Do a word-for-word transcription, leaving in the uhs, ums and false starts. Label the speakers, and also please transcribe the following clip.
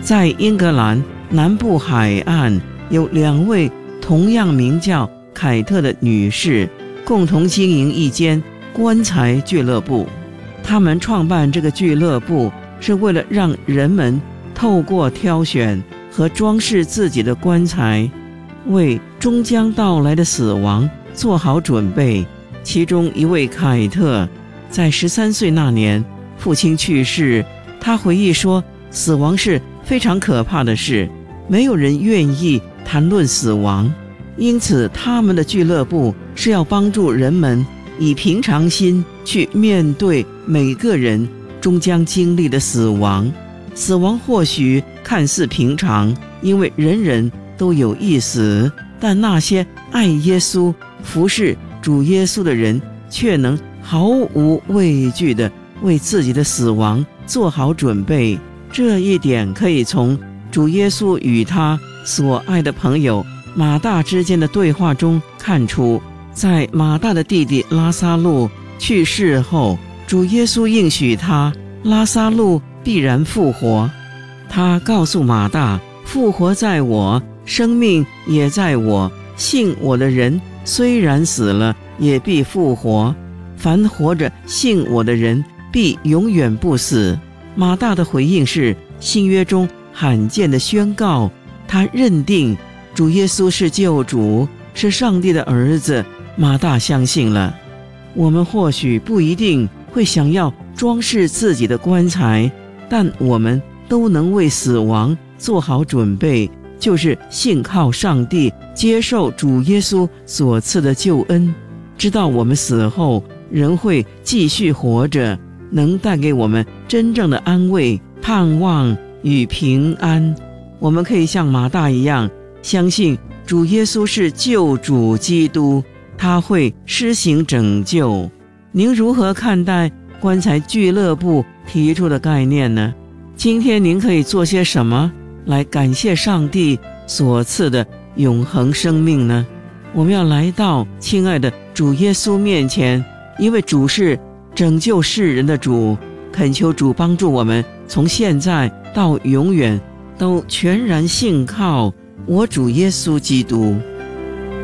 Speaker 1: 在英格兰南部海岸有两位同样名叫凯特的女士，共同经营一间棺材俱乐部。他们创办这个俱乐部是为了让人们透过挑选和装饰自己的棺材，为终将到来的死亡做好准备。其中一位凯特在十三岁那年，父亲去世，他回忆说，死亡是非常可怕的事，没有人愿意谈论死亡，因此他们的俱乐部是要帮助人们以平常心去面对每个人终将经历的死亡。死亡或许看似平常，因为人人都有一死，但那些爱耶稣、服侍主耶稣的人却能毫无畏惧地为自己的死亡做好准备。这一点可以从主耶稣与他所爱的朋友马大之间的对话中看出。在马大的弟弟拉撒路去世后，主耶稣应许他，拉撒路必然复活。他告诉马大，复活在我，生命也在我，信我的人虽然死了，也必复活。凡活着信我的人，必永远不死。马大的回应是新约中罕见的宣告，他认定主耶稣是救主，是上帝的儿子。马大相信了。我们或许不一定会想要装饰自己的棺材，但我们都能为死亡做好准备，就是信靠上帝，接受主耶稣所赐的救恩，知道我们死后仍会继续活着，能带给我们真正的安慰、盼望与平安。我们可以像马大一样，相信主耶稣是救主基督，他会施行拯救。您如何看待棺材俱乐部提出的概念呢？今天您可以做些什么来感谢上帝所赐的永恒生命呢？我们要来到亲爱的主耶稣面前，因为主是拯救世人的主，恳求主帮助我们从现在到永远都全然信靠我主耶稣基督。